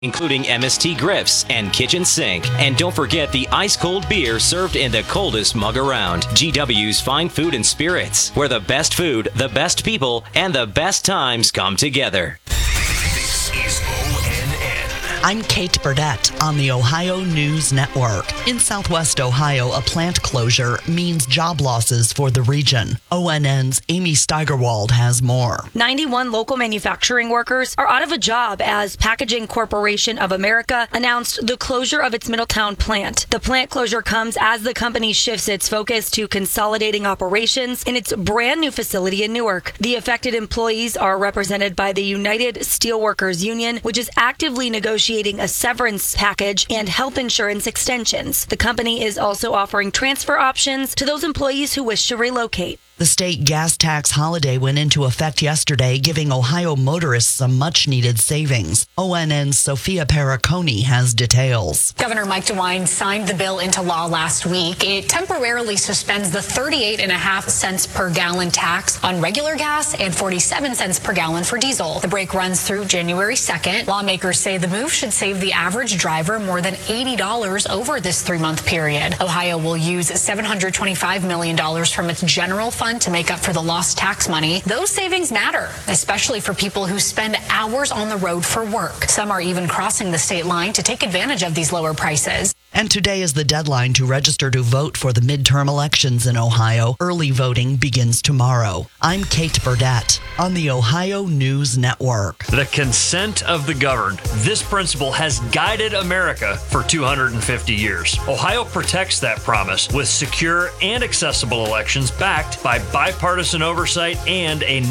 including MST grips and kitchen sink. And don't forget the ice-cold beer served in the coldest mug around. GW's Fine Food and Spirits, where the best food, the best people, and the best times come together. This is ONN. I'm Kate Burdett on the Ohio News Network. In Southwest Ohio, a plant closure means job losses for the region. ONN's Amy Steigerwald has more. 91 local manufacturing workers are out of a job as Packaging Corporation of America announced the closure of its Middletown plant. The plant closure comes as the company shifts its focus to consolidating operations in its brand new facility in Newark. The affected employees are represented by the United Steelworkers Union, which is actively negotiating a severance package and health insurance extensions. The company is also offering transfer options to those employees who wish to relocate. The state gas tax holiday went into effect yesterday, giving Ohio motorists some much-needed savings. ONN's Sophia Perricone has details. Governor Mike DeWine signed the bill into law last week. It temporarily suspends the 38.5 cents per gallon tax on regular gas and 47 cents per gallon for diesel. The break runs through January 2nd. Lawmakers say the move should save the average driver more than $80 over this 3-month period. Ohio will use $725 million from its general fund to make up for the lost tax money. Those savings matter, especially for people who spend hours on the road for work. Some are even crossing the state line to take advantage of these lower prices. And today is the deadline to register to vote for the midterm elections in Ohio. Early voting begins tomorrow. I'm Kate Burdett on the Ohio News Network. The consent of the governed. This principle has guided America for 250 years. Ohio protects that promise with secure and accessible elections backed by bipartisan oversight and a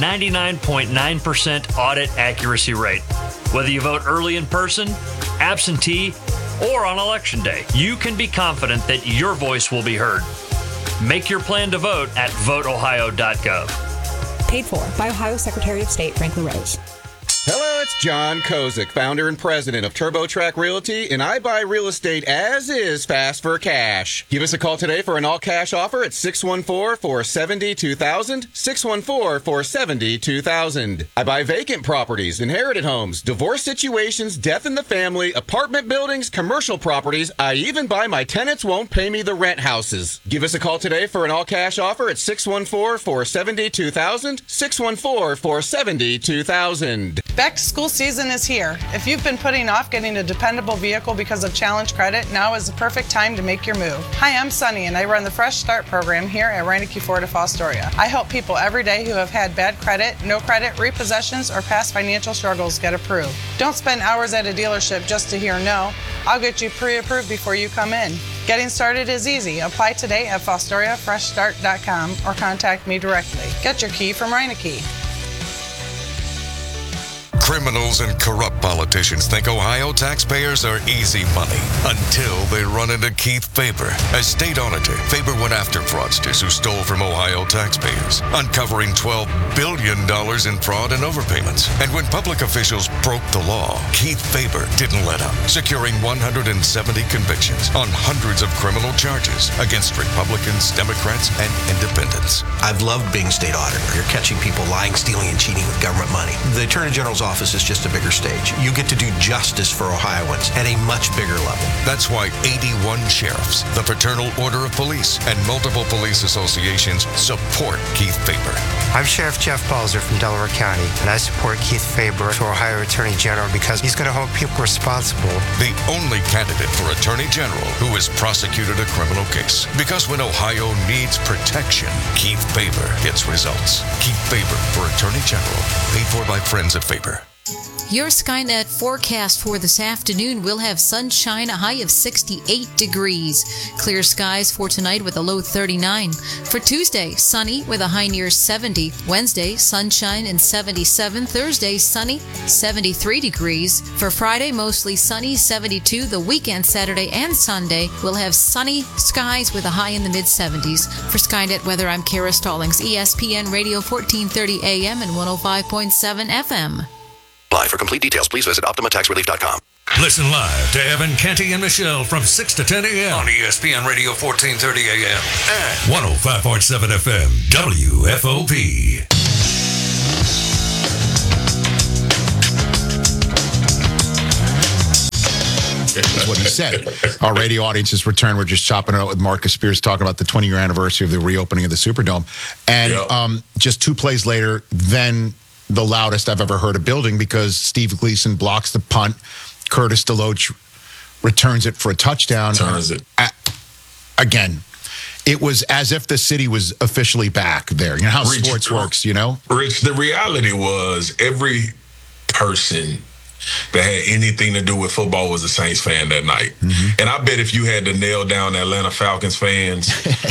99.9% audit accuracy rate. Whether you vote early in person, absentee, or on election day, you can be confident that your voice will be heard. Make your plan to vote at voteohio.gov. Paid for by Ohio Secretary of State Frank LaRose. Hello, it's John Kozik, founder and president of TurboTrack Realty, and I buy real estate as is fast for cash. Give us a call today for an all-cash offer at 614-470-2000, 614-470-2000. I buy vacant properties, inherited homes, divorce situations, death in the family, apartment buildings, commercial properties. I even buy my tenants won't pay me the rent houses. Give us a call today for an all-cash offer at 614-470-2000, 614-470-2000. Back to school season is here. If you've been putting off getting a dependable vehicle because of challenge credit, now is the perfect time to make your move. Hi, I'm Sunny, and I run the Fresh Start program here at Reineke Ford of Fostoria. I help people every day who have had bad credit, no credit, repossessions, or past financial struggles get approved. Don't spend hours at a dealership just to hear no. I'll get you pre-approved before you come in. Getting started is easy. Apply today at FostoriaFreshStart.com or contact me directly. Get your key from Reineke. Criminals and corrupt politicians think Ohio taxpayers are easy money until they run into Keith Faber. As state auditor, Faber went after fraudsters who stole from Ohio taxpayers, uncovering $12 billion in fraud and overpayments. And when public officials broke the law, Keith Faber didn't let up, securing 170 convictions on hundreds of criminal charges against Republicans, Democrats, and independents. I've loved being state auditor. You're catching people lying, stealing, and cheating with government money. The Attorney General's office is just a bigger stage. You get to do justice for Ohioans at a much bigger level. That's why 81 sheriffs, the Fraternal Order of Police, and multiple police associations support Keith Faber. I'm Sheriff Jeff Balzer from Delaware County, and I support Keith Faber for Ohio Attorney General because he's going to hold people responsible. The only candidate for Attorney General who has prosecuted a criminal case. Because when Ohio needs protection, Keith Faber gets results. Keith Faber for Attorney General. Paid for by Friends of Faber. Your Skynet forecast for this afternoon will have sunshine, a high of 68 degrees. Clear skies for tonight with a low 39. For Tuesday, sunny with a high near 70. Wednesday, sunshine and 77. Thursday, sunny, 73 degrees. For Friday, mostly sunny, 72. The weekend, Saturday and Sunday, will have sunny skies with a high in the mid-70s. For Skynet weather, I'm Kara Stallings, ESPN Radio 1430 AM and 105.7 FM. For complete details, please visit OptimaTaxRelief.com. Listen live to Evan, Canty, and Michelle from 6 to 10 a.m. on ESPN Radio 1430 a.m. and 105.7 FM, WFOP. is what he said. Our radio audience has returned. We're just chopping it out with Marcus Spears talking about the 20-year anniversary of the reopening of the Superdome. And just 2 plays later, then the loudest I've ever heard a building because Steve Gleason blocks the punt. Curtis DeLoach returns it for a touchdown. Again, it was as if the city was officially back there. You know how sports works, you know? Rich, the reality was every person that had anything to do with football was a Saints fan that night. And I bet if you had to nail down Atlanta Falcons fans,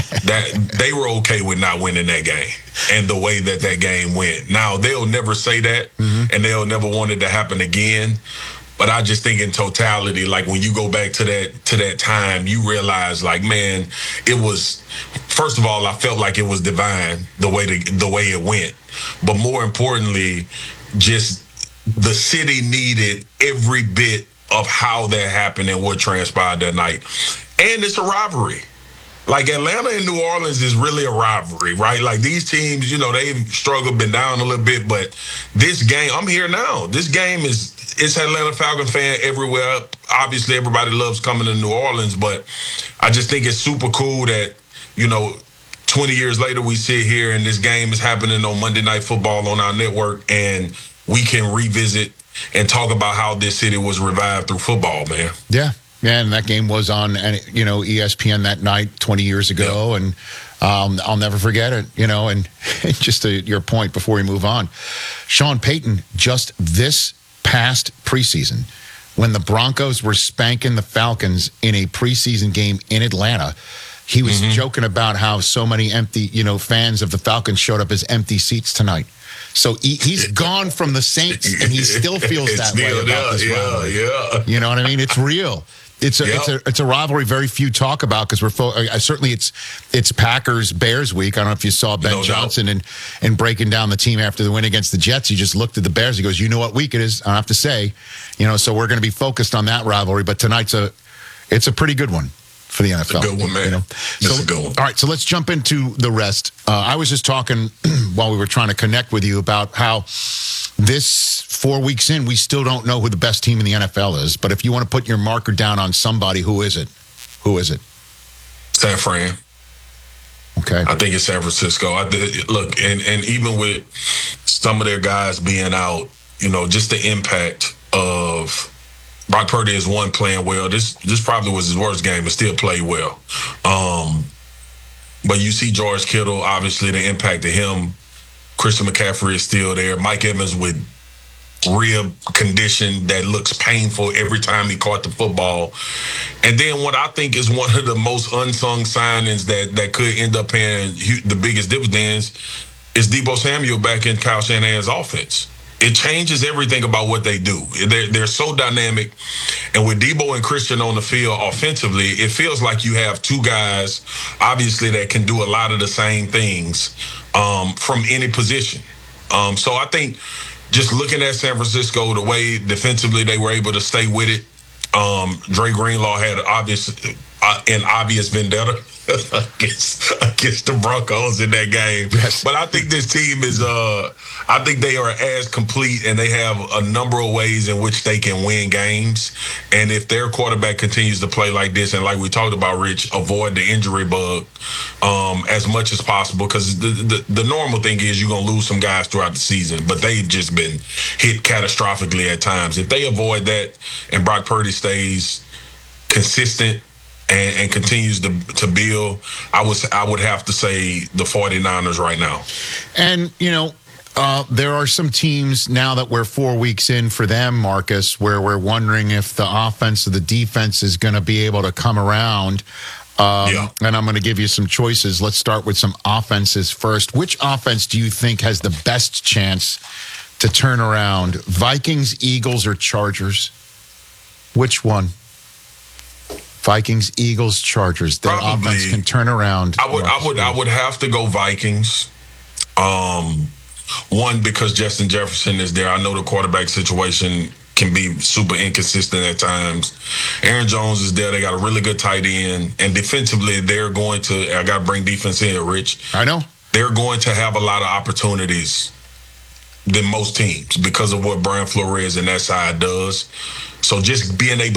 that they were okay with not winning that game and the way that game went. Now, they'll never say that, and they'll never want it to happen again. But I just think in totality, like when you go back to that time, you realize, like, man, it was. First of all, I felt like it was divine the way it went. But more importantly, just the city needed every bit of how that happened and what transpired that night. And it's a rivalry. Like Atlanta and New Orleans is really a rivalry, right? Like these teams, you know, they've struggled, been down a little bit, but this game, I'm here now. This game it's Atlanta Falcon fan everywhere. Obviously, everybody loves coming to New Orleans, but I just think it's super cool that, you know, 20 years later we sit here and this game is happening on Monday Night Football on our network, and we can revisit and talk about how this city was revived through football, man. Yeah, and that game was on, you know, ESPN that night 20 years ago, and I'll never forget it, you know, and just to your point before we move on, Sean Payton just this past preseason, when the Broncos were spanking the Falcons in a preseason game in Atlanta, he was joking about how so many empty, you know, fans of the Falcons showed up as empty seats tonight. So he's gone from the Saints, and he still feels that way about this rivalry. Yeah. You know what I mean? It's real. It's a rivalry very few talk about because certainly it's Packers Bears week. I don't know if you saw Ben Johnson and breaking down the team after the win against the Jets. He just looked at the Bears. He goes, "You know what week it is?" I don't have to say, you know. So we're going to be focused on that rivalry. But tonight's it's a pretty good one for the NFL. It's a good one, man. You know? It's a good one. All right, so let's jump into the rest. I was just talking while we were trying to connect with you about how this 4 weeks in, we still don't know who the best team in the NFL is. But if you want to put your marker down on somebody, who is it? Who is it? San Fran. Okay. I think it's San Francisco. Look, and even with some of their guys being out, you know, just the impact of Brock Purdy is one playing well. This probably was his worst game, but still played well. But you see George Kittle, obviously the impact of him. Christian McCaffrey is still there. Mike Evans with rib condition that looks painful every time he caught the football. And then what I think is one of the most unsung signings that could end up paying the biggest dividends is Deebo Samuel back in Kyle Shanahan's offense. It changes everything about what they do. They're so dynamic. And with Deebo and Christian on the field offensively, it feels like you have two guys, obviously, that can do a lot of the same things from any position. So I think just looking at San Francisco, the way defensively they were able to stay with it, Dre Greenlaw had an obvious vendetta against the Broncos in that game. Yes. But I think this team is, I think they are as complete, and they have a number of ways in which they can win games. And if their quarterback continues to play like this, and like we talked about, Rich, avoid the injury bug as much as possible, because the normal thing is you're going to lose some guys throughout the season, but they've just been hit catastrophically at times. If they avoid that and Brock Purdy stays consistent and continues to build, I would have to say the 49ers right now. And, you know, there are some teams now that we're 4 weeks in for them, Marcus, where we're wondering if the offense or the defense is going to be able to come around. And I'm going to give you some choices. Let's start with some offenses first. Which offense do you think has the best chance to turn around? Vikings, Eagles, or Chargers? Which one? Vikings, Eagles, Chargers. Their offense can turn around. I would have to go Vikings. One, because Justin Jefferson is there. I know the quarterback situation can be super inconsistent at times. Aaron Jones is there. They got a really good tight end. And defensively, they're going to, I got to bring defense in, Rich. I know. They're going to have a lot of opportunities than most teams because of what Brian Flores and that side does. So just being able